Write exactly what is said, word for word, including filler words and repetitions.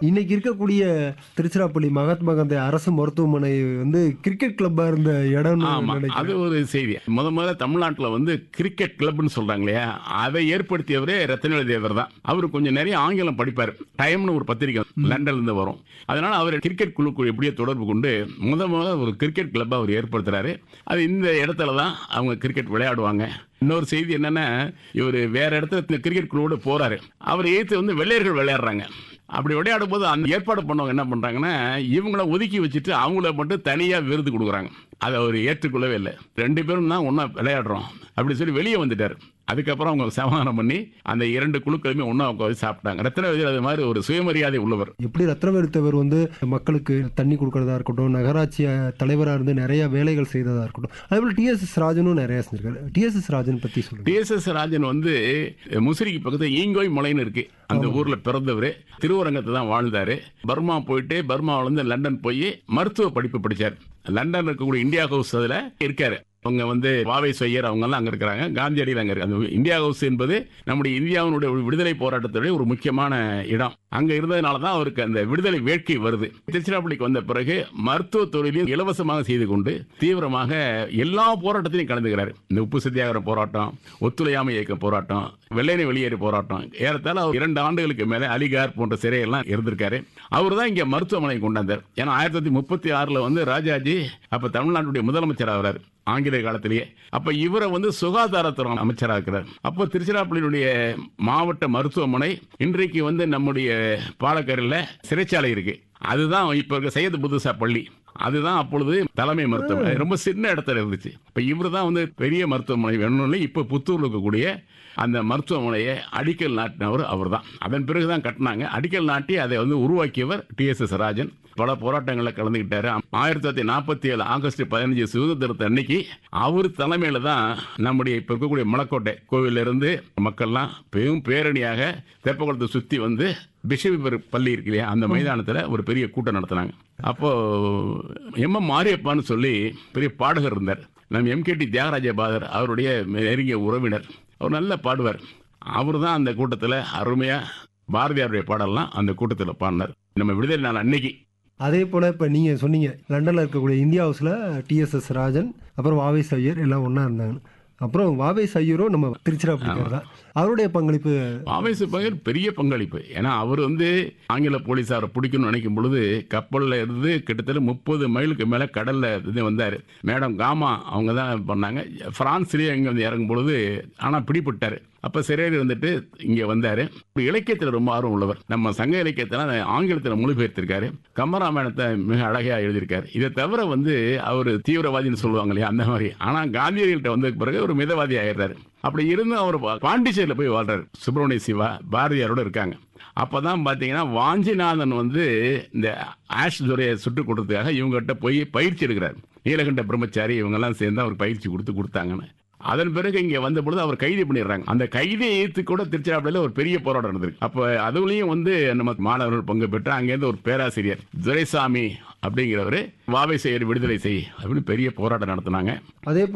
இன்னைக்கு இருக்கக்கூடிய திருச்சிராப்பள்ளி மகாத்மா காந்தி அரசு மருத்துவமனை வந்து கிரிக்கெட் கிளப்பா இருந்த இடம்னு ஆமா அது நினைக்கிறேன். ஒரு செய்தி. முத முதல்ல தமிழ்நாட்டுல வந்து கிரிக்கெட் கிளப்னு சொல்றாங்க இல்லையா, அதை ஏற்படுத்தியவரே ரத்னவேலு தேவர் தான். அவரு கொஞ்சம் நிறைய ஆங்கிலம் படிப்பாரு. டைம்னு ஒரு பத்திரிகை லண்டன்ல இருந்து வரும். அதனால அவர் கிரிக்கெட் குழுக்கு எப்படியோ தொடர்பு கொண்டு முத முதல்ல ஒரு கிரிக்கெட் கிளப்பை அவர் ஏற்படுத்துறாரு. அது இந்த இடத்துல தான் அவங்க கிரிக்கெட் விளையாடுவாங்க. இன்னொரு செய்தி என்னன்னா, இவர் வேற இடத்துல கிரிக்கெட் குழுவோட போறாரு. அவர் ஏத்து வந்து வெள்ளையர்கள் விளையாடுறாங்க. அப்படி விளையாடும் போது அந்த ஏற்பாடு பண்ணவங்க என்ன பண்றாங்கன்னா, இவங்கள ஒதுக்கி வச்சுட்டு அவங்கள மட்டும் தனியா விருது கொடுக்குறாங்க. அதை அவர் ஏற்றுக்கொள்ளவே இல்லை. ரெண்டு பேரும் தான் ஒன்னா விளையாடுறோம் அப்படி சொல்லி வெளியே வந்துட்டாரு. அதுக்கப்புறம் அவங்க சமாதானம் பண்ணி அந்த இரண்டு குழுக்களுமே ஒன்னா உட்காந்து சாப்பிட்டாங்க. ரத்னவேலு அது மாதிரி ஒரு சுயமரியாதை உள்ளவர். எப்படி ரத்னவேலு தேவர் வந்து மக்களுக்கு தண்ணி கொடுக்கறதா இருக்கட்டும், நகராட்சி தலைவராக இருந்து நிறைய வேலைகள் செய்ததா இருக்கட்டும், அதே போல டி எஸ் எஸ் ராஜனும் நிறைய செஞ்சிருக்காரு. டி எஸ் எஸ் ராஜன் பத்தி சொல்லுங்க. டி எஸ் எஸ் ராஜன் வந்து முசிறிக்கு பக்கத்துல ஈங்கோய் மலைன்னு இருக்கு. அந்த ஊர்ல பிறந்தவர். திருவரங்கத்தை தான் வாழ்ந்தாரு. பர்மா போயிட்டு பர்மாவில இருந்து லண்டன் போய் மருத்துவ படிப்பு படிச்சார். லண்டன் இருக்கக்கூடிய இந்தியா ஹவுஸ் அதுல இருக்காரு. அவங்க வந்து வாவை செய்யர் அவங்க எல்லாம் அங்க இருக்கிறாங்க. காந்தியடியில் அங்க இருக்கு. அந்த இந்தியா ஹவுஸ் என்பது நம்முடைய இந்தியாவினுடைய விடுதலை போராட்டத்துடைய ஒரு முக்கியமான இடம். அங்க இருந்ததுனால தான் அவருக்கு அந்த விடுதலை வேட்கை வருது. திருச்சிராப்பள்ளிக்கு வந்த பிறகு மருத்துவ தொழிலையும் இலவசமாக செய்து கொண்டு தீவிரமாக எல்லா போராட்டத்திலையும் கலந்துக்கிறாரு. இந்த உப்பு சத்தியாகிரக போராட்டம், ஒத்துழையாமை இயக்க போராட்டம், வெள்ளையனை வெளியேறு போராட்டம், ஏறத்தாழ இரண்டு ஆண்டுகளுக்கு மேலே அலிகார் போன்ற சிறையெல்லாம் இருந்திருக்காரு. அவர் தான் இங்க மருத்துவமனை கொண்டாந்தார். ஏன்னா ஆயிரத்தி தொள்ளாயிரத்தி முப்பத்தி ஆறுல வந்து ராஜாஜி அப்ப தமிழ்நாட்டுடைய முதலமைச்சர் ஆகிறார் ஆங்கில காலத்திலேயே. அப்ப இவரை வந்து சுகாதாரத்துறை அமைச்சராக இருக்கிறார். அப்போ திருச்சிராப்பள்ளியினுடைய மாவட்ட மருத்துவமனை இன்றைக்கு வந்து நம்முடைய பாலக்கரையில் சிறைச்சாலை இருக்கு. அதுதான் இப்ப இருக்க சையது புதுசா பள்ளி. அதுதான் அப்பொழுது தலைமை மருத்துவமனை. ரொம்ப சின்ன இடத்துல இருந்துச்சு. இப்ப இவர் தான் வந்து பெரிய மருத்துவமனை வேணும்னு இப்ப புத்தூர்ல இருக்கக்கூடிய அந்த மருத்துவமனையை அடிக்கல் நாட்டினவர் அவர் தான். அதன் பிறகுதான் கட்டினாங்க. அடிக்கல் நாட்டி அதை வந்து உருவாக்கியவர் டி எஸ் எஸ் ராஜன். பல போராட்டங்களில் கலந்துகிட்டாரு. ஆயிரத்தி தொள்ளாயிரத்தி நாற்பத்தி ஏழு ஆகஸ்ட் பதினஞ்சு சுதந்திரத்தை அன்னைக்கு அவர் தலைமையில தான் நம்முடைய இப்ப இருக்கக்கூடிய மலக்கோட்டை கோவில இருந்து மக்கள்லாம் பெரும் பேரணியாக தெப்பகுளத்தை சுத்தி வந்து பிஷப் பள்ளி இருக்கு இல்லையா, அந்த மைதானத்தில் ஒரு பெரிய கூட்டம் நடத்தினாங்க. அப்போ எம் எம் மாரியப்பான்னு சொல்லி பெரிய பாடகர் இருந்தார். நம்ம M K D Thyagaraja father அவருடைய நெருங்கிய உறவினர். அவர் நல்லா பாடுவார். அவர் தான் அந்த கூட்டத்தில் அருமையா பாரதியாருடைய பாடலாம் அந்த கூட்டத்தில் பாடினார். நம்ம விடுதலை நாள் அன்னைக்கு. அதே போல இப்ப நீங்க சொன்னீங்க லண்டன்ல இருக்கக்கூடிய இந்தியா ஹவுஸ்ல டி எஸ் எஸ் ராஜன் அப்புறம் வாவை சையர் எல்லாம் ஒன்னா இருந்தாங்க. அப்புறம் வாவை சையரும் நம்ம திருச்சிராப்பள்ளி தான். அவருடைய பங்களிப்பு வாவை சையர் பெரிய பங்களிப்பு. ஏன்னா அவர் வந்து ஆங்கில போலீஸாரை பிடிக்கணும்னு நினைக்கும் பொழுது கப்பல்ல இருந்து கிட்டத்தட்ட முப்பது மைலுக்கு மேல கடல்ல இது வந்தாரு. மேடம் காமா அவங்க தான் பண்ணாங்க. பிரான்ஸ்லயே இங்க வந்து இறங்கும் பொழுது ஆனா பிடிபட்டாரு. அப்ப சிறையில் இருந்துட்டு இங்க வந்தாரு. இலக்கியத்தில் ரொம்ப ஆர்வம் உள்ளவர். நம்ம சங்க இலக்கியத்தில் ஆங்கிலத்தில் மொழிபெயர்த்திருக்காரு. கம்பராமாயணத்தை மிக அழகா எழுதியிருக்காரு. இதை தவிர வந்து அவர் தீவிரவாதின்னு சொல்லுவாங்க இல்லையா, அந்த மாதிரி. ஆனா காந்தியடிகள்கிட்ட வந்த பிறகு ஒரு மிதவாதி ஆயிடுறாரு. அப்படி இருந்து அவர் பாண்டிச்சேரியில் போய் வாழ்றாரு. சுப்பிரமணிய சிவா பாரதியாரோட இருக்காங்க. அப்பதான் பாத்தீங்கன்னா வாஞ்சிநாதன் வந்து இந்த ஆஷ் துரையை சுட்டுக் கொடுத்ததுக்காக இவங்ககிட்ட போய் பயிற்சி எடுக்கிறார். நீலகண்ட பிரம்மச்சாரி இவங்க எல்லாம் சேர்ந்து அவர் பயிற்சி கொடுத்து கொடுத்தாங்கன்னு. அதன் பிறகு இங்க வந்த பொழுது அவர் கைது பண்ணிடுறாங்க. அந்த கைதியை ஏற்று கூட திருச்சிராப்பள்ளியில ஒரு பெரிய போராட்டம் நடந்திருக்கு. அப்ப அதுலயும் வந்து நம்ம மாணவர்கள் பங்கு பெற்று அங்கேருந்து ஒரு பேராசிரியர் துரைசாமி அப்படிங்கிறவரு வாவை செய்யர் விடுதலை செய் அப்படின்னு பெரிய போராட்டம் நடத்தினாங்க. அதே